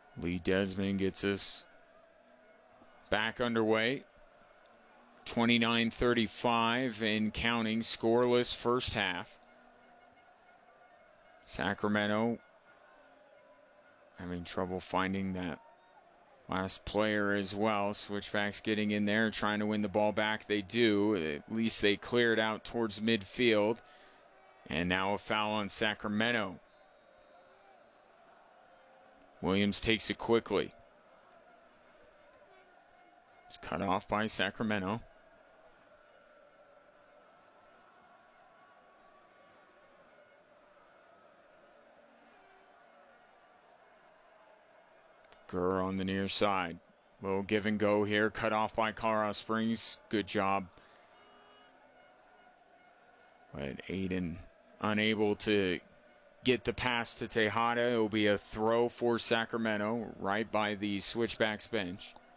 Lee Desmond gets us back underway. 29-35 and counting, scoreless first half. Sacramento having trouble finding that last player as well. Switchbacks getting in there, trying to win the ball back. They do. At least they clear it out towards midfield. And now a foul on Sacramento. Williams takes it quickly. It's cut off by Sacramento. Gurr on the near side. Little give and go here. Cut off by Colorado Springs. Good job. But Aiden unable to get the pass to Tejada. It will be a throw for Sacramento right by the Switchbacks bench.